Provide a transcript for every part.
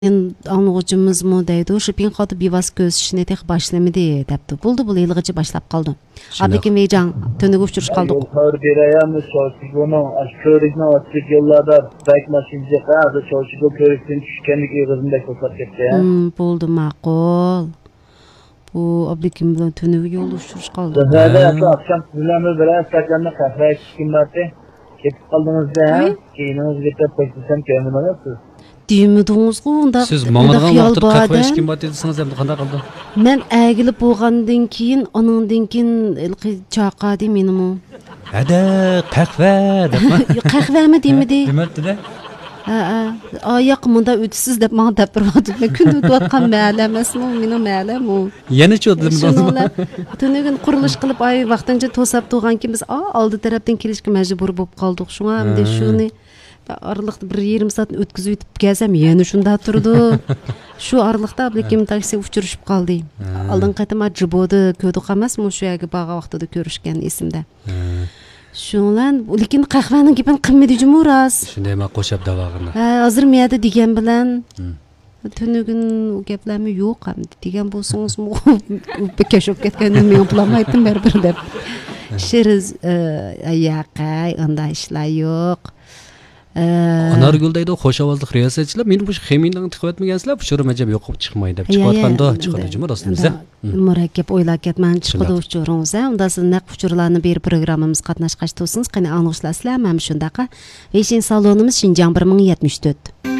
Anlıqçımızmı deydi, şu bin xatı bivas göz işine tek başlamadı depti. Buldu bu ilgıcı başlap kaldı. Abikin Veycan tönügü uçuruş kaldık. Yollar bireyemiz çalıştık onun körükünü açtık yollarda bek maşince kağıdı çalıştık o körükün düşkenlik yığızındaki olsak etti ya. Buldu makul. Bu abikin bilen tönügü yol uçuruş kaldı. Zahide yaptı akşam sizinle böyle saklanma kahve çıkın battı. Ketip kaldığınızda ya. Keyiniz bitip peştisem köyümün olasınız. Düğümüdüğünüz onda siz mağanadan vaqtda qahva içkin bat dediniz endi qanday qildi? Men əgilib bolğandan keyin, onundan keyin çaqadi menim o. Hada qahva depmi? Qahvami demidi? Demetdi-de. Ayaq mında ötüsüz deb mağa deb birvatdı. Men kun ötüyotqan ma'lamasmi, mening ma'lam o. Yana çödülmüz oldu. Tönügün quruluş qilib ay vaqtincha to'sab turganki biz oldi tarafdan kelishga majbur bo'lib qoldik. Shunga hamda shuni aralıqda bir yarım saat ötküzüp ötüp gelsem yani şunda turdu. Şu aralıqda ablekim taksi uçuruşup kaldı. Aldın qaytama jibodu köydük emasmı şu yerga bağa vaqtida ko'rishgan esimde. Şunlan lekin qahvaning gapini qilmaydi jumuras. Shunday ma qo'shab davog'ini. Hozir miyada degan bilan tünügün o gaplarmi yo'q ham degan bo'lsangiz bekashib ketganini men plamaydim berber deb. Şeriz ayaqay unda ishlar yo'q. Anargul deydi xo'sh ovozli riyosatchilar meni bu xemindan tiqib etmagansizlar bu sho'rim ajab yo'qib chiqmaydi deb chiqayotganda chiqadi jumur ostimizda murakkab o'ylab ketman chiqadi uchurimiz unda siz naq uchurlarni berib programmamiz qatnashqash to'siniz qani anglashlasizlar mana shundaqa Veyshin salonimiz Şinjan 1074.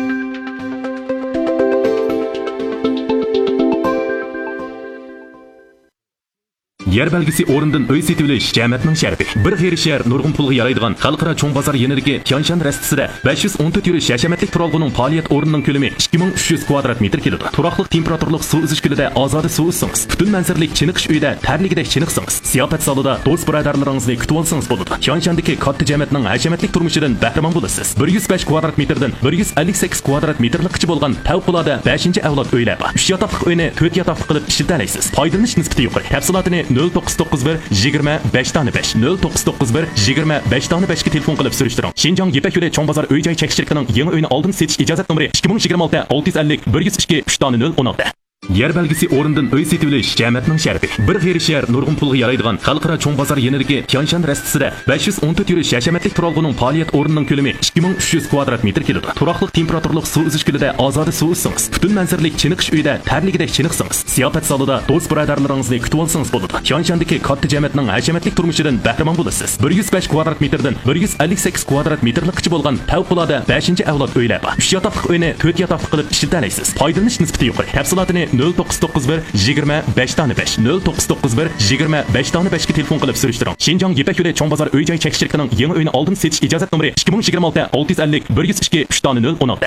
Yer belgisi orundan öy setiliş cemiyetinin şerifi. Bir g'iri şehir nurgun pulga yaraydigan xalqaro cho'ng bozor yenidagi Tianshan rastisida 514 yurish hashamatlik turalg'uning faoliyat o'rnining ko'lami 2300 kvadrat metr keladi. Turaqliq temperaturlik suv izish kulida ozodi suv izsangiz, butun manzaralik chiniqish uyida tarligidek chiniqsangiz, ziyofat salida do'st birodarlaringizni kutib olsangiz bo'ladi. Tianshandagi katta jamiyatning hashamatlik turmushidan bahramand bo'lasiz. 105 kvadrat metrdan 158 kvadrat metrlikcha bo'lgan favqulodda 5-avlod uylar bor. 3 yotoqli uyni 4 yotoqli qilib ishlatalaysiz. Foydalanish nisbati yuqori. Tafsilotini 0991 25 tane 5 0991 25 tane 5 ga telefon qilib surishtiring. Şinjan Yepak yo'li cho'ng bozor uy-joy chekish shirkatining yangi uyni oldin setish ijozat nomeri 2026 650 102 3 tane 016. Yer belgisi orundan öy setilish cemiyetinin şerifi. Bir g'iri şehir nurgun pulga yaraydigan xalqaro cho'ng bozor yenidagi Tianshan rastisida 514 yurish hashamatlik turalg'uning faoliyat o'rnining ko'lami 2300 kvadrat metr keladi. Turaqliq temperaturlik suv izish kulida ozodi suv izsangiz, butun manzaralik chiniqish uyida tarligidek chiniqsangiz, ziyofat salida do'st birodarlaringizni kutib olsangiz bo'ladi. Tianshandagi katta jamiyatning hashamatlik turmushidan bahramand bo'lasiz. 105 kvadrat metrdan 158 kvadrat metrlikcha bo'lgan favqulodda 5-avlod uylar bor. 3 yotoqli uyni 4 yotoqli qilib ishlatalaysiz. Foydalanish nisbati yuqori. Tafsilotini 0991 25 tane 5 0991 25 tane 5 ga telefon qilib surishtiring. Şinjan Yepak yo'li cho'ng bozor uy-joy chekish shirkatining yangi uyni oldin setish ijozat nomeri 2026 650 102 3 tane 016.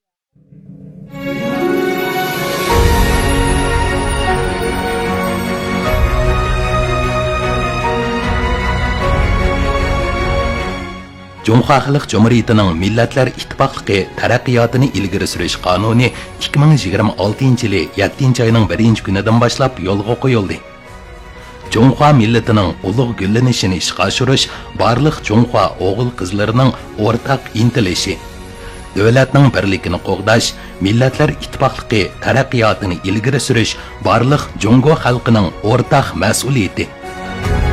Cumhuriyet Xalq Cumhuriyetining Millatlar İttifaqligi taraqqiyotini ilgari surish qonuni 2026-yili 7-oyning 1-kunidan boshlab yo'lga qo'yildi. Cumhuriyet millatining ulug' gullanishini ishga oshirish barliq Cumhuriyet o'g'il-qizlarining o'rtaq intilishi. Davlatning birligini qo'g'dash, Millatlar İttifaqligi taraqqiyotini ilgari surish barliq Jungo xalqining o'rtaq mas'uliyati.